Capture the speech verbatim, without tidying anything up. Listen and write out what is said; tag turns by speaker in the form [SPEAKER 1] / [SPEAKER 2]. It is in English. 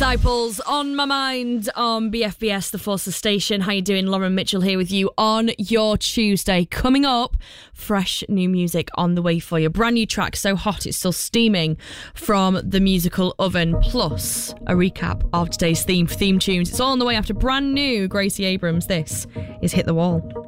[SPEAKER 1] Disciples on my mind on B F B S, the Forces Station. How you doing? Lauren Mitchell here with you on your Tuesday. Coming up, fresh new music on the way for you. Brand new track, so hot it's still steaming from the musical oven. Plus a recap of today's theme theme tunes. It's all on the way after brand new Gracie Abrams. This is Hit the Wall.